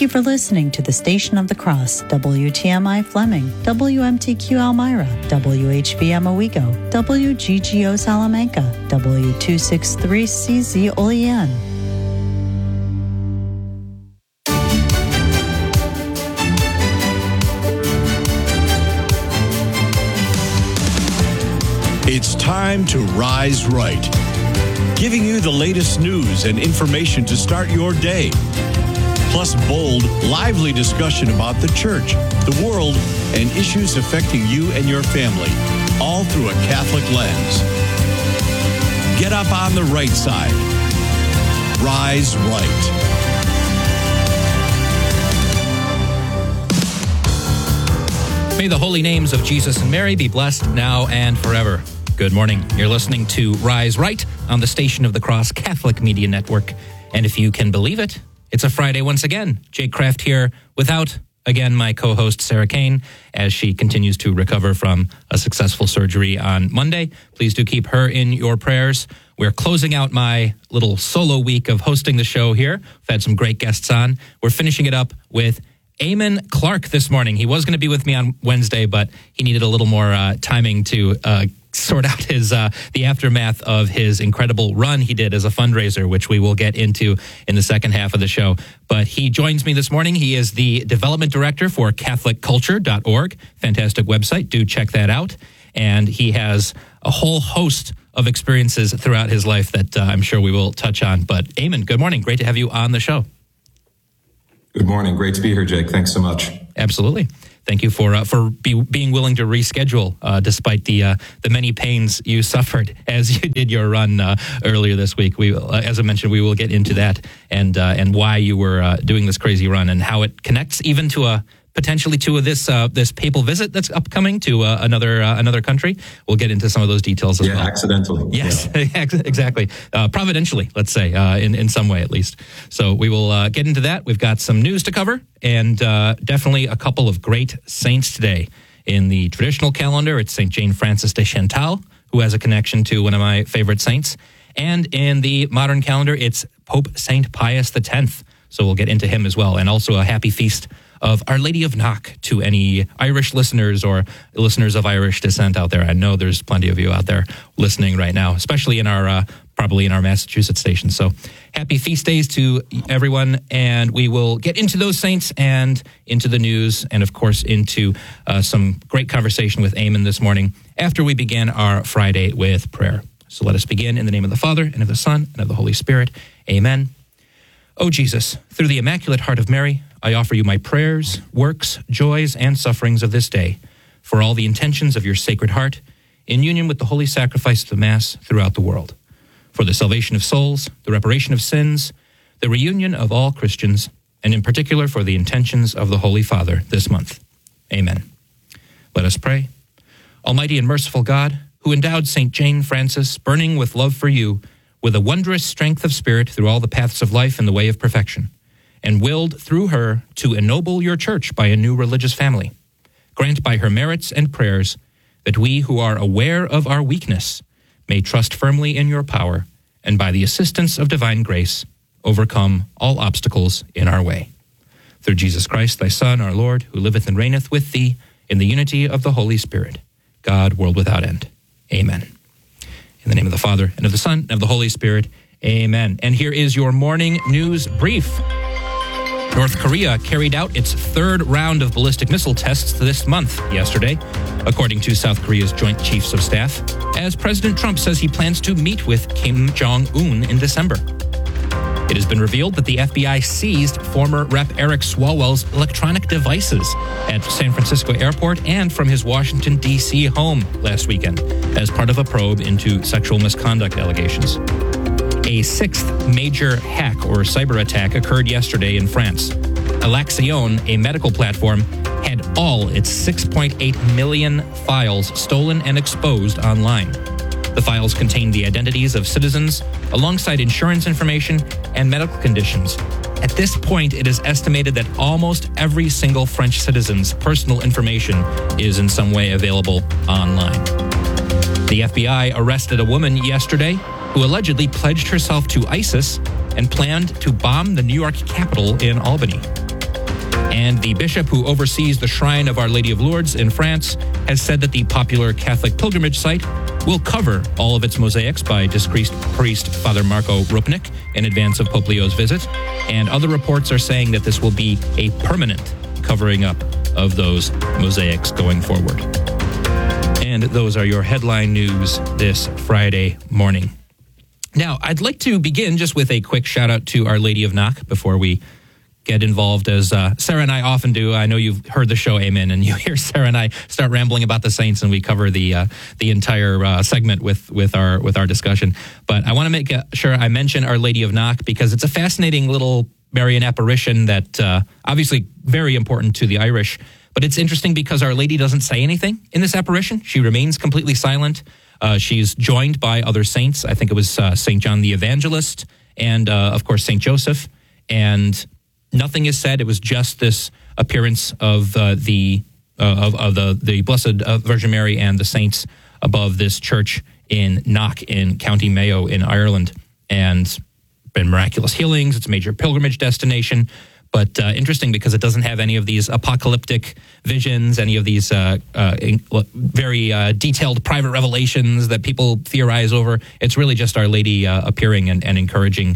you for listening to the Station of the Cross, WTMI Fleming, WMTQ Elmira, WHVM Owego, WGGO Salamanca, W263CZ Olean. It's time to Rise Right, giving you the latest news and information to start your day. Plus bold, lively discussion about the church, the world, and issues affecting you and your family, all through a Catholic lens. Get up on the right side. Rise Right. May the holy names of Jesus and Mary be blessed now and forever. Good morning. You're listening to Rise Right on the Station of the Cross Catholic Media Network. And if you can believe it, it's a Friday once again. Jake Kraft here without, again, my co-host Sarah Kane as she continues to recover from a successful surgery on Monday. Please do keep her in your prayers. We're closing out my little solo week of hosting the show here. We've had some great guests on. We're finishing it up with Eamon Clark this morning. He was going to be with me on Wednesday, but he needed a little more timing to sort out his the aftermath of his incredible run he did as a fundraiser, which we will get into in the second half of the show. But he joins me this morning. He is the development director for CatholicCulture.org. Fantastic website. Do check that out. And he has a whole host of experiences throughout his life that I'm sure we will touch on. But Eamon, good morning. Great to have you on the show. Good morning. Great to be here, Jake. Thanks so much. Absolutely. Thank you for being willing to reschedule despite the many pains you suffered as you did your run earlier this week. We, as I mentioned, we will get into that and why you were doing this crazy run and how it connects even to potentially to this papal visit that's upcoming to another country. We'll get into some of those details as well. Yeah, accidentally. Yes, yeah. Exactly. Providentially, let's say, in some way at least. So we will get into that. We've got some news to cover and definitely a couple of great saints today. In the traditional calendar, it's St. Jane Frances de Chantal, who has a connection to one of my favorite saints. And in the modern calendar, it's Pope St. Pius X. So we'll get into him as well. And also a happy feast of Our Lady of Knock to any Irish listeners or listeners of Irish descent out there. I know there's plenty of you out there listening right now, especially in our probably in our Massachusetts station. So happy feast days to everyone, and we will get into those saints and into the news and, of course, into some great conversation with Eamon this morning after we begin our Friday with prayer. So let us begin in the name of the Father, and of the Son, and of the Holy Spirit. Amen. O Jesus, through the Immaculate Heart of Mary, I offer you my prayers, works, joys, and sufferings of this day, for all the intentions of your Sacred Heart, in union with the holy sacrifice of the Mass throughout the world, for the salvation of souls, the reparation of sins, the reunion of all Christians, and in particular for the intentions of the Holy Father this month. Amen. Let us pray. Almighty and merciful God, who endowed St. Jane Frances, burning with love for you, with a wondrous strength of spirit through all the paths of life in the way of perfection, and willed through her to ennoble your church by a new religious family, grant by her merits and prayers that we who are aware of our weakness may trust firmly in your power, and by the assistance of divine grace, overcome all obstacles in our way. Through Jesus Christ, thy Son, our Lord, who liveth and reigneth with thee in the unity of the Holy Spirit, God, world without end. Amen. In the name of the Father, and of the Son, and of the Holy Spirit. Amen. And here is your morning news brief. North Korea carried out its third round of ballistic missile tests this month, yesterday, according to South Korea's Joint Chiefs of Staff, as President Trump says he plans to meet with Kim Jong-un in December. It has been revealed that the FBI seized former Rep. Eric Swalwell's electronic devices at San Francisco Airport and from his Washington, D.C. home last weekend as part of a probe into sexual misconduct allegations. A sixth major hack or cyber attack occurred yesterday in France. Alexion, a medical platform, had all its 6.8 million files stolen and exposed online. The files contained the identities of citizens alongside insurance information and medical conditions. At this point, it is estimated that almost every single French citizen's personal information is in some way available online. The FBI arrested a woman yesterday who allegedly pledged herself to ISIS and planned to bomb the New York Capitol in Albany. And the bishop who oversees the Shrine of Our Lady of Lourdes in France has said that the popular Catholic pilgrimage site will cover all of its mosaics by disgraced priest Father Marco Rupnik in advance of Pope Leo's visit. And other reports are saying that this will be a permanent covering up of those mosaics going forward. And those are your headline news this Friday morning. Now, I'd like to begin just with a quick shout out to Our Lady of Knock before we get involved, as Sarah and I often do. I know you've heard the show, Amen, and you hear Sarah and I start rambling about the saints, and we cover the entire segment with our discussion. But I want to make sure I mention Our Lady of Knock because it's a fascinating little Marian apparition that obviously very important to the Irish. But it's interesting because Our Lady doesn't say anything in this apparition. She remains completely silent. She's joined by other saints. I think it was St. John the Evangelist and, of course, St. Joseph. And nothing is said. It was just this appearance of the Blessed Virgin Mary and the saints above this church in Knock in County Mayo in Ireland. And been miraculous healings. It's a major pilgrimage destination. But interesting because it doesn't have any of these apocalyptic visions, any of these very detailed private revelations that people theorize over. It's really just Our Lady appearing and encouraging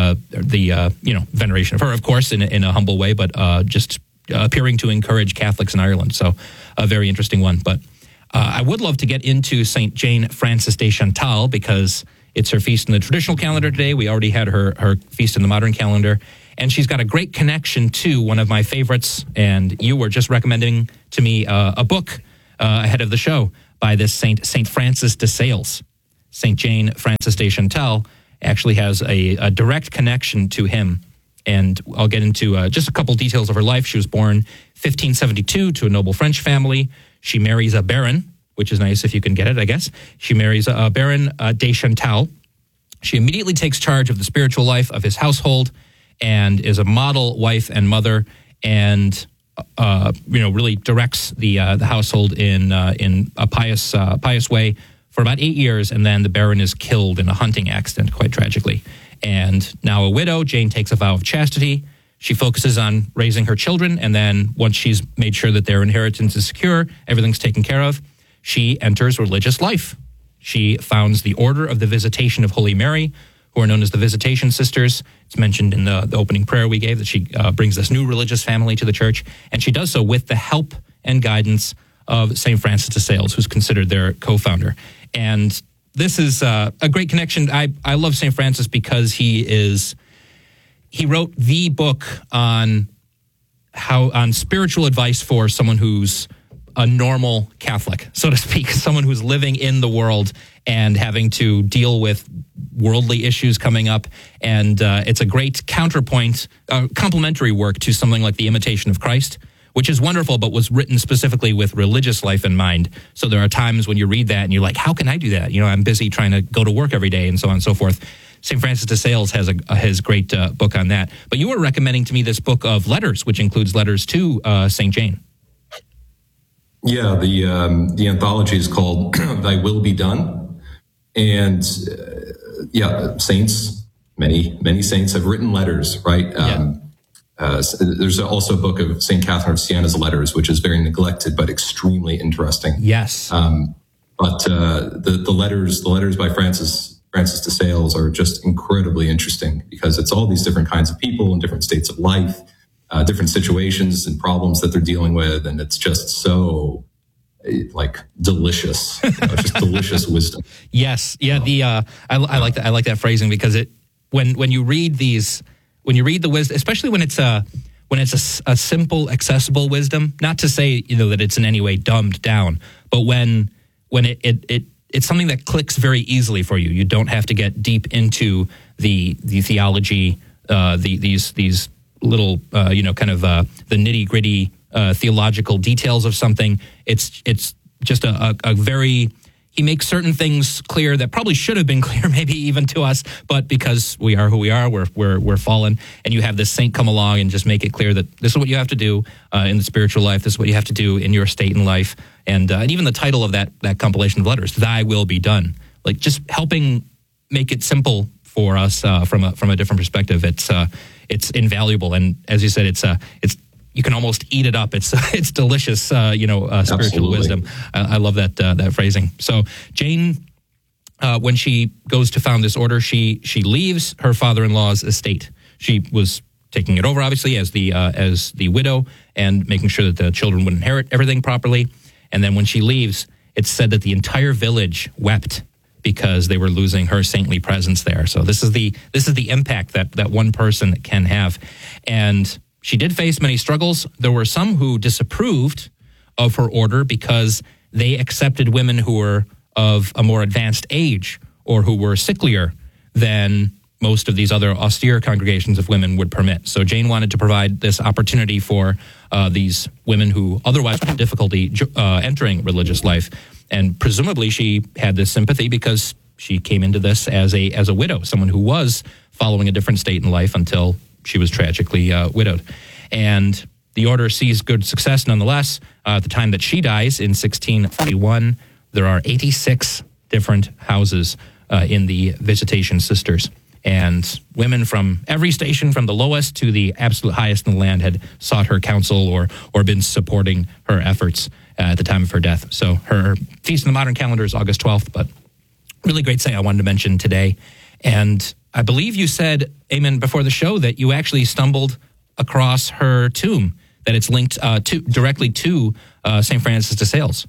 the veneration of her, of course, in a humble way, but just appearing to encourage Catholics in Ireland. So a very interesting one. But I would love to get into St. Jane Frances de Chantal because it's her feast in the traditional calendar today. We already had her feast in the modern calendar. And she's got a great connection to one of my favorites. And you were just recommending to me a book ahead of the show by this Saint Francis de Sales. St. Jane Frances de Chantal actually has a direct connection to him. And I'll get into just a couple details of her life. She was born 1572 to a noble French family. She marries a baron, which is nice if you can get it, I guess. She marries a Baron de Chantal. She immediately takes charge of the spiritual life of his household and is a model wife and mother, and really directs the household in a pious way for about 8 years, and then the Baron is killed in a hunting accident, quite tragically. And now a widow, Jane takes a vow of chastity. She focuses on raising her children, and then once she's made sure that their inheritance is secure, everything's taken care of, she enters religious life. She founds the Order of the Visitation of Holy Mary, who are known as the Visitation Sisters. It's mentioned in the opening prayer we gave that she brings this new religious family to the church, and she does so with the help and guidance of St. Francis de Sales, who's considered their co-founder. And this is a great connection. I love St. Francis because he wrote the book on spiritual advice for someone who's a normal Catholic, so to speak, someone who's living in the world and having to deal with worldly issues coming up. And it's a great counterpoint, complementary work to something like The Imitation of Christ, which is wonderful, but was written specifically with religious life in mind. So there are times when you read that and you're like, how can I do that? I'm busy trying to go to work every day and so on and so forth. St. Francis de Sales has a great book on that. But you were recommending to me this book of letters, which includes letters to St. Jane. Yeah, the anthology is called Thy Will Be Done. And saints, many saints have written letters, right? There's also a book of St. Catherine of Siena's letters, which is very neglected, but extremely interesting. Yes. But the letters by Francis de Sales are just incredibly interesting because it's all these different kinds of people in different states of life, different situations and problems that they're dealing with. And it's just so delicious, just delicious wisdom. Yes. Yeah. I like that. I like that phrasing because when you read the wisdom, especially when it's a simple, accessible wisdom, not to say, that it's in any way dumbed down, but when it's something that clicks very easily for you. You don't have to get deep into the theology, these little, the nitty gritty theological details of something. It's just a very, he makes certain things clear that probably should have been clear, maybe even to us, but because we are who we are, we're fallen, and you have this saint come along and just make it clear that this is what you have to do in the spiritual life. This is what you have to do in your state in life, and even the title of that compilation of letters, "Thy Will Be Done," like just helping make it simple for us from a different perspective. It's invaluable, and as you said, it's you can almost eat it up. It's delicious, spiritual Absolutely. wisdom. I love that phrasing. So Jane, when she goes to found this order, she leaves her father-in-law's estate. She was taking it over, obviously, as the widow and making sure that the children would inherit everything properly. And then when she leaves, it's said that the entire village wept because they were losing her saintly presence there. So this is the impact that one person can have. And she did face many struggles. There were some who disapproved of her order because they accepted women who were of a more advanced age or who were sicklier than most of these other austere congregations of women would permit. So Jane wanted to provide this opportunity for these women who otherwise would have difficulty entering religious life. And presumably she had this sympathy because she came into this as a widow, someone who was following a different state in life until she was tragically widowed. And the order sees good success nonetheless. At the time that she dies in 1641, there are 86 different houses in the Visitation Sisters. And women from every station, from the lowest to the absolute highest in the land, had sought her counsel or been supporting her efforts at the time of her death. So her feast in the modern calendar is August 12th, but really great say I wanted to mention today. And I believe you said, Eamon, before the show that you actually stumbled across her tomb, that it's linked directly to St. Francis de Sales.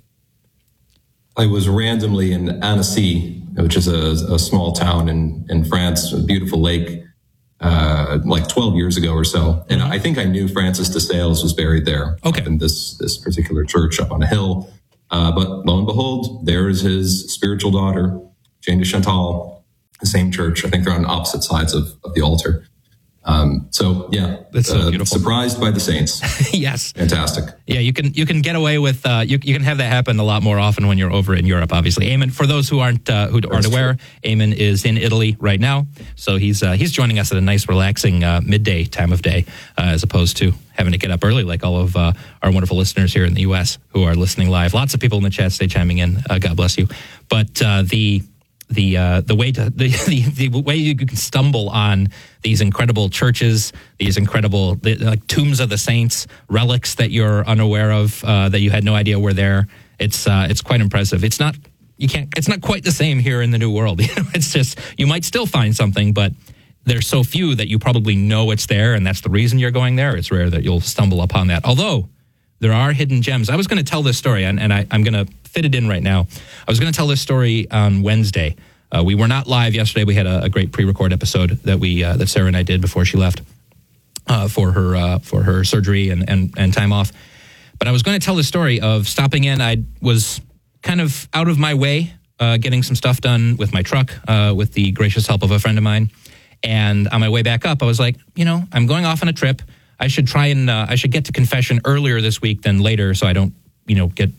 I was randomly in Annecy, which is a small town in France, a beautiful lake, like 12 years ago or so. And I think I knew Francis de Sales was buried there. Okay. In this particular church up on a hill. But lo and behold, there is his spiritual daughter, Jane de Chantal, the same church. I think they're on opposite sides of the altar. So yeah, that's so beautiful. Surprised by the saints. Yes, fantastic. Yeah, you can get away with you can have that happen a lot more often when you're over in Europe. Obviously, Eamon. For those who aren't aware, Eamon is in Italy right now, so he's joining us at a nice, relaxing midday time of day, as opposed to having to get up early like all of our wonderful listeners here in the U.S. who are listening live. Lots of people in the chat stay chiming in. God bless you. But the way you can stumble on these incredible churches, these incredible like tombs of the saints, relics that you're unaware of, that you had no idea were there. It's quite impressive. It's not quite the same here in the New World. It's just, you might still find something, but there's so few that you probably know it's there, and that's the reason you're going there. It's rare that you'll stumble upon that. Although there are hidden gems. I was going to tell this story, and I'm going to fit it in right now. I was going to tell this story on Wednesday. We were not live yesterday. We had a great pre-record episode that Sarah and I did before she left for her surgery and time off. But I was going to tell the story of stopping in. I was kind of out of my way, getting some stuff done with my truck, with the gracious help of a friend of mine. And on my way back up, I was like, I'm going off on a trip. I should I should get to confession earlier this week than later, so I don't get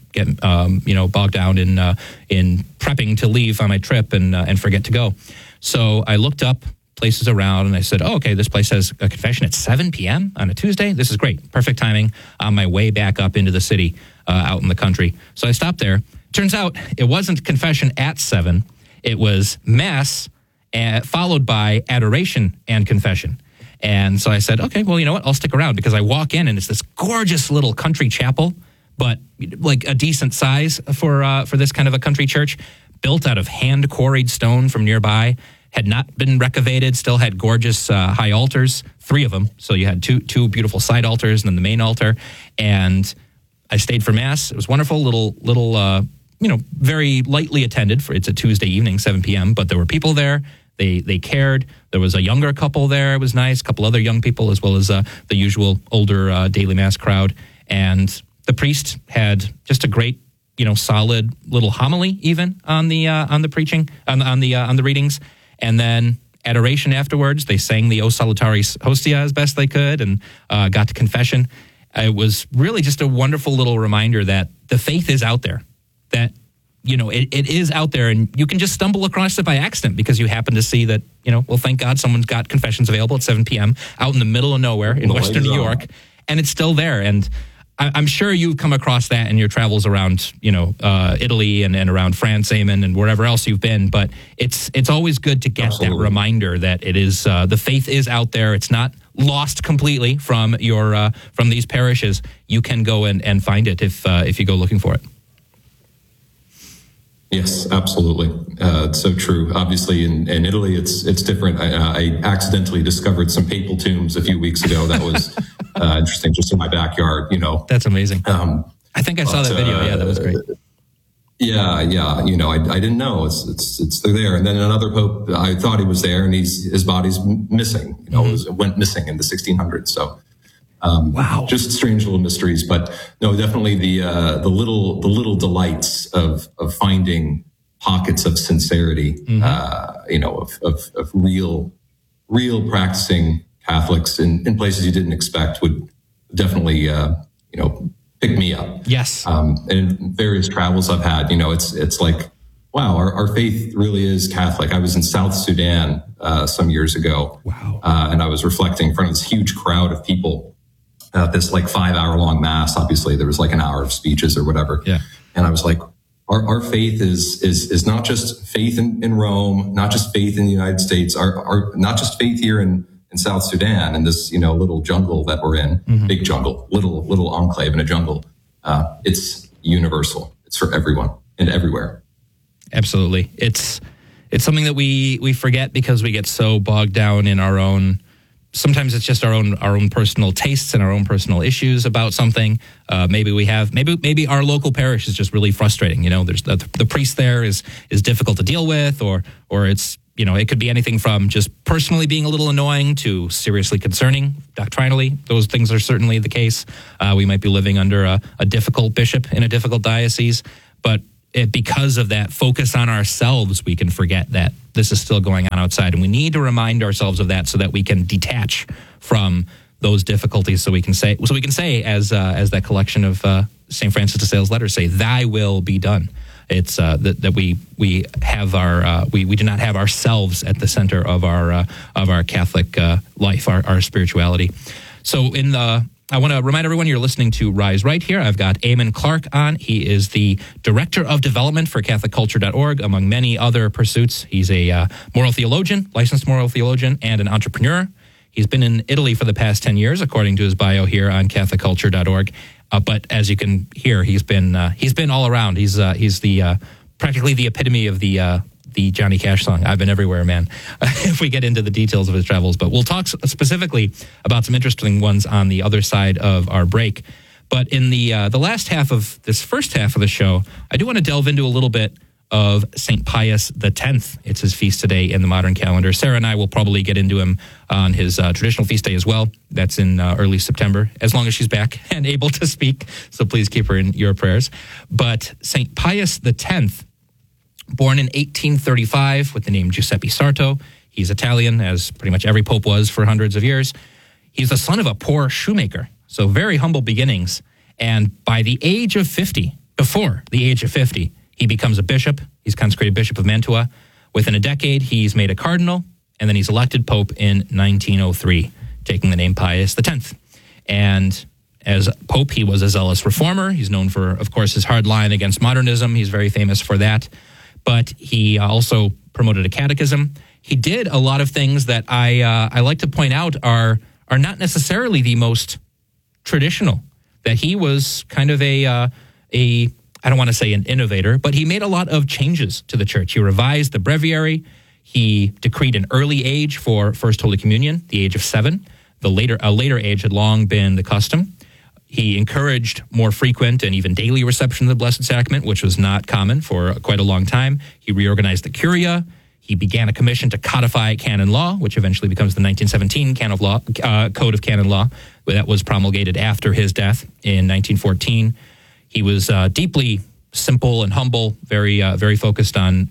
bogged down in prepping to leave on my trip and forget to go. So I looked up places around and I said, oh, okay, this place has a confession at 7 p.m. on a Tuesday. This is great. Perfect timing on my way back up into the city, out in the country. So I stopped there. Turns out it wasn't confession at 7. It was mass followed by adoration and confession. And so I said, okay, well, you know what? I'll stick around, because I walk in and it's this gorgeous little country chapel, but like a decent size for this kind of a country church, built out of hand quarried stone from nearby, had not been recavated, still had gorgeous high altars, 3 of them. So you had two beautiful side altars and then the main altar. And I stayed for mass. It was wonderful, little very lightly attended. It's a Tuesday evening, 7 p.m., but there were people there. They cared. There was a younger couple there. It was nice. A couple other young people, as well as the usual older daily mass crowd. And the priest had just a great, solid little homily even on the preaching, on the readings, and then adoration afterwards. They sang the O Salutaris Hostia as best they could, and got to confession. It was really just a wonderful little reminder that the faith is out there. That it is out there, and you can just stumble across it by accident because you happen to see that, well, thank God someone's got confessions available at 7 p.m. out in the middle of nowhere in Western New York, and it's still there. And I'm sure you've come across that in your travels around, Italy and around France, Eamon, and wherever else you've been. But it's always good to get that reminder that it is the faith is out there. It's not lost completely from your from these parishes, you can go and find it if you go looking for it. Yes, absolutely. It's so true. Obviously, in Italy, it's different. I accidentally discovered some papal tombs a few weeks ago. That was interesting, just in my backyard. That's amazing. I think I saw that video. Yeah, that was great. Yeah. I didn't know it's they're there. And then another pope, I thought he was there, and his body's missing. It went missing in the 1600s. So. Wow! Just strange little mysteries, but no, definitely the little delights of finding pockets of sincerity, of real practicing Catholics in places you didn't expect would definitely pick me up. Yes, and in various travels I've had, it's like, wow, our faith really is Catholic. I was in South Sudan some years ago. Wow, and I was reflecting in front of this huge crowd of people. This 5-hour-long mass. Obviously, there was an hour of speeches or whatever. Yeah. And I was like, our faith is not just faith in Rome, not just faith in the United States, our not just faith here in South Sudan, in this little jungle that we're in, big jungle, little enclave in a jungle. It's universal. It's for everyone and everywhere. Absolutely. It's something that we forget because we get so bogged down in our own. Sometimes it's just our own personal tastes and our own personal issues about something. Maybe our local parish is just really frustrating. There's the priest there is difficult to deal with, or it's it could be anything from just personally being a little annoying to seriously concerning doctrinally. Those things are certainly the case. We might be living under a difficult bishop in a difficult diocese, but because of that focus on ourselves, we can forget that this is still going on outside, and we need to remind ourselves of that so that we can detach from those difficulties. So we can say, as that collection of St. Francis de Sales letters say, "Thy will be done." It's that we have we do not have ourselves at the center of our Catholic life, our spirituality. So I want to remind everyone you're listening to Rise Right here. I've got Eamon Clark on. He is the Director of Development for CatholicCulture.org, among many other pursuits. He's a moral theologian, licensed moral theologian, and an entrepreneur. He's been in Italy for the past 10 years, according to his bio here on CatholicCulture.org. But as you can hear, he's been all around. He's the practically the epitome of the Johnny Cash song, "I've Been Everywhere, Man," if we get into the details of his travels. But we'll talk specifically about some interesting ones on the other side of our break. But in the last half of this first half of the show, I do want to delve into a little bit of St. Pius X. It's his feast today in the modern calendar. Sarah and I will probably get into him on his traditional feast day as well. That's in early September, as long as she's back and able to speak. So please keep her in your prayers. But St. Pius X, born in 1835 with the name Giuseppe Sarto. He's Italian, as pretty much every pope was for hundreds of years. He's the son of a poor shoemaker, so very humble beginnings. And by the age of 50, before the age of 50, he becomes a bishop. He's consecrated Bishop of Mantua. Within a decade, he's made a cardinal, and then he's elected pope in 1903, taking the name Pius X. And as pope, he was a zealous reformer. He's known for, of course, his hard line against modernism. He's very famous for that. But he also promoted a catechism. He did a lot of things that I like to point out are not necessarily the most traditional. That he was kind of a I don't want to say an innovator, but he made a lot of changes to the church. He revised the breviary. He decreed an early age for First Holy Communion, the age of 7. A later age had long been the custom. He encouraged more frequent and even daily reception of the Blessed Sacrament, which was not common for quite a long time. He reorganized the Curia. He began a commission to codify canon law, which eventually becomes the 1917 Code of Canon Law, that was promulgated after his death in 1914. He was deeply simple and humble, very focused on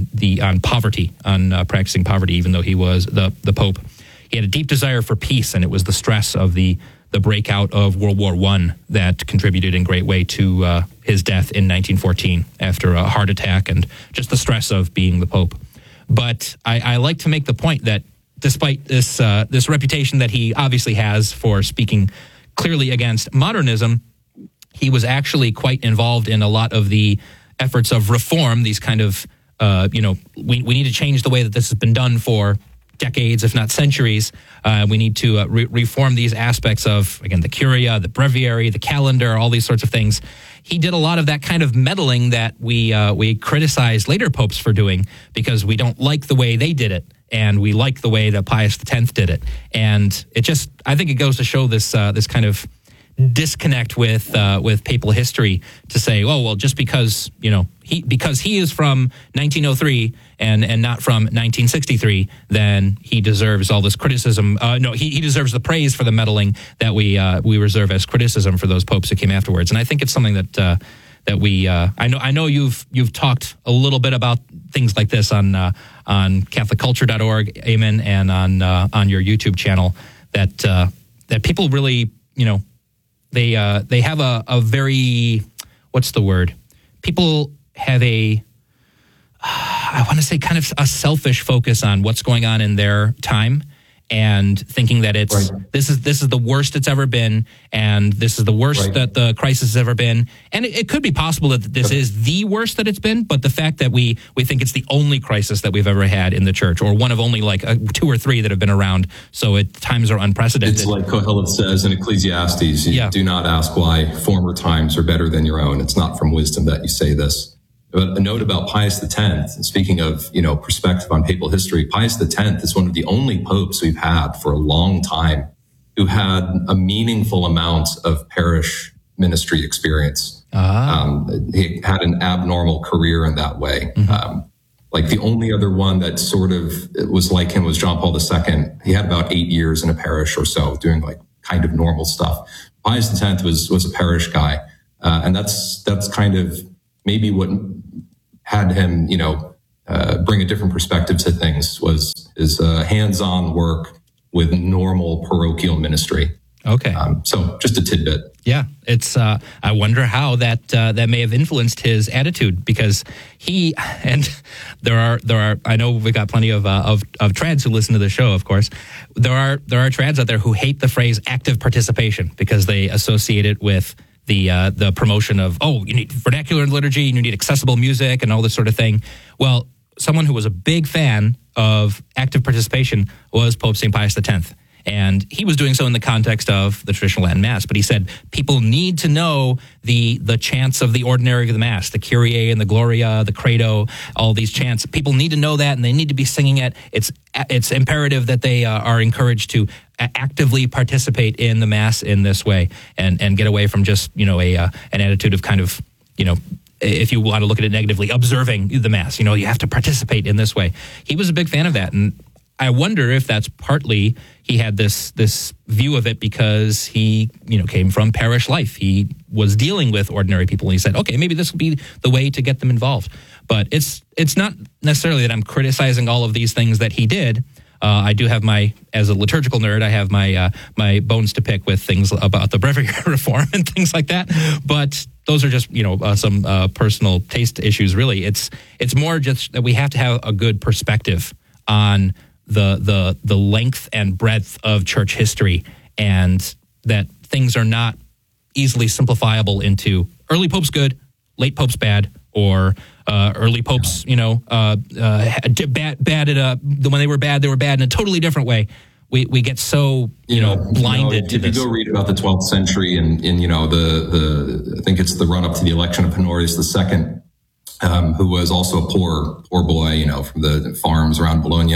poverty, on practicing poverty, even though he was the Pope. He had a deep desire for peace, and it was the stress of the breakout of World War I that contributed in great way to his death in 1914 after a heart attack and just the stress of being the Pope. But I like to make the point that despite this reputation that he obviously has for speaking clearly against modernism, he was actually quite involved in a lot of the efforts of reform, these kind of, we need to change the way that this has been done for decades, if not centuries. We need to reform these aspects of, again, the Curia, the Breviary, the calendar, all these sorts of things. He did a lot of that kind of meddling that we criticized later popes for doing because we don't like the way they did it, and we like the way that Pius X did it. And it just, I think it goes to show this kind of disconnect with papal history to say, oh, well, just because he is from 1903 and not from 1963, then he deserves all this criticism. No, he deserves the praise for the meddling that we reserve as criticism for those popes who came afterwards. And I think it's something that we I know you've talked a little bit about things like this on CatholicCulture.org, amen, and on your YouTube channel that people really, they have a very, what's the word? People have I want to say kind of a selfish focus on what's going on in their time and thinking that it's this is the worst it's ever been, and this is the worst that the crisis has ever been. And it could be possible that this is the worst that it's been, but the fact that we think it's the only crisis that we've ever had in the church, or one of only like 2 or 3 that have been around, so times are unprecedented. It's like Kohelet says in Ecclesiastes, you do not ask why former times are better than your own. It's not from wisdom that you say this. But a note about Pius X, and speaking of, perspective on papal history, Pius X is one of the only popes we've had for a long time who had a meaningful amount of parish ministry experience. He had an abnormal career in that way. Like the only other one that sort of was like him was John Paul II. He had about 8 years in a parish or so doing like kind of normal stuff. Pius X was a parish guy. And that's kind of maybe what had him, bring a different perspective to things was his hands-on work with normal parochial ministry. Okay. So just a tidbit. Yeah, it's. I wonder how that may have influenced his attitude, because there are. I know we got plenty of trads who listen to the show. Of course, there are trads out there who hate the phrase active participation because they associate it with the promotion of, you need vernacular liturgy, you need accessible music and all this sort of thing. Well, someone who was a big fan of active participation was Pope St. Pius X. And he was doing so in the context of the traditional Latin Mass. But he said people need to know the chants of the ordinary of the Mass, the Kyrie and the Gloria, the Credo, all these chants. People need to know that, and they need to be singing it. It's imperative that they are encouraged to actively participate in the Mass in this way, and get away from just an attitude of kind of, if you want to look at it negatively, observing the Mass. You have to participate in this way. He was a big fan of that, and I wonder if that's partly he had this view of it because he came from parish life. He was dealing with ordinary people, and he said, okay, maybe this will be the way to get them involved. But it's not necessarily that I'm criticizing all of these things that he did. I do have as a liturgical nerd, I have my bones to pick with things about the breviary reform and things like that. But those are just some personal taste issues. Really, it's more just that we have to have a good perspective on the length and breadth of church history, and that things are not easily simplifiable into early popes good, late popes bad, or early popes bad at when they were bad in a totally different way. We get so blinded to this. If you go read about the 12th century and the I think it's the run up to the election of Honorius II, who was also a poor boy, from the farms around Bologna.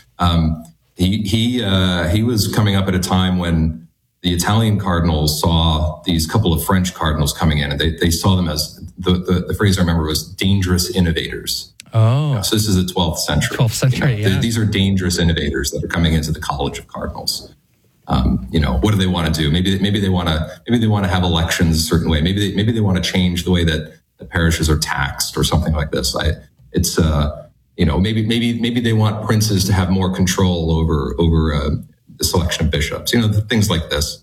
He was coming up at a time when the Italian cardinals saw these couple of French cardinals coming in, and they saw them as the phrase I remember was dangerous innovators. Oh, so this is the 12th century. 12th century, yeah. These are dangerous innovators that are coming into the College of Cardinals. What do they want to do? Maybe they want to have elections a certain way. Maybe they want to change the way that the parishes are taxed or something like this. Maybe they want princes to have more control over the selection of bishops, things like this.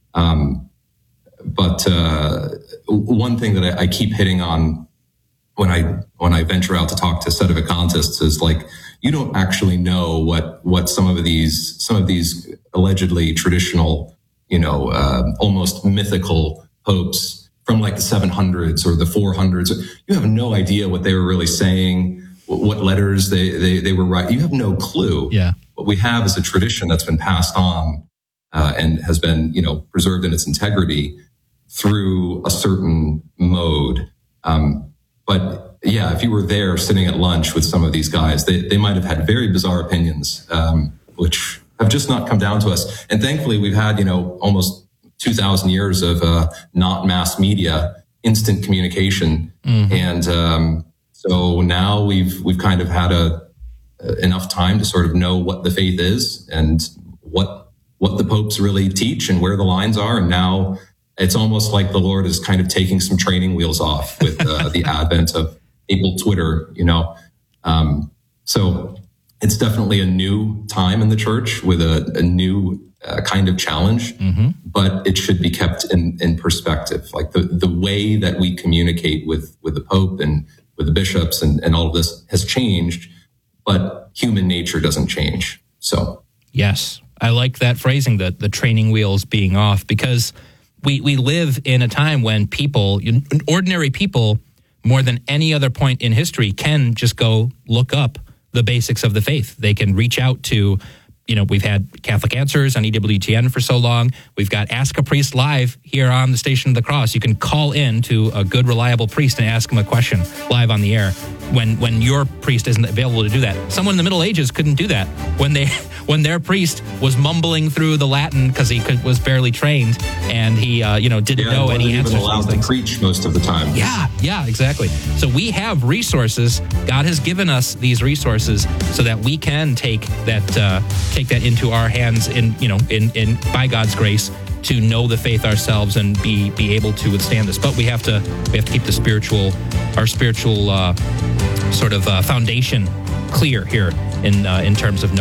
But one thing that I keep hitting on when I venture out to talk to sedevacantists is like, you don't actually know what some of these allegedly traditional, almost mythical popes from like the 700s or the 400s, you have no idea what they were really saying, what letters they were writing. You have no clue. Yeah. What we have is a tradition that's been passed on and has been, preserved in its integrity through a certain mode. But yeah, if you were there sitting at lunch with some of these guys, they might have had very bizarre opinions, which have just not come down to us. And thankfully, we've had, almost 2,000 years of not mass media, instant communication. Mm-hmm. And so now we've kind of had enough time to sort of know what the faith is and what the popes really teach and where the lines are. And now it's almost like the Lord is kind of taking some training wheels off with the advent of April Twitter, So it's definitely a new time in the church with a new kind of challenge, but it should be kept in perspective. Like the way that we communicate with the Pope and with the bishops and all of this has changed, but human nature doesn't change. So yes, I like that phrasing, the training wheels being off, because we live in a time when ordinary people, more than any other point in history, can just go look up the basics of the faith. They can reach out to, we've had Catholic Answers on EWTN for so long. We've got Ask a Priest live here on the Station of the Cross. You can call in to a good, reliable priest and ask him a question live on the air when your priest isn't available to do that. Someone in the Middle Ages couldn't do that when their priest was mumbling through the Latin because he was barely trained and he didn't know any answers. Even allowed to preach most of the time. Yeah, exactly. So we have resources. God has given us these resources so that we can take that into our hands in by God's grace to know the faith ourselves and be able to withstand this. But we have to keep our spiritual sort of foundation clear here in terms of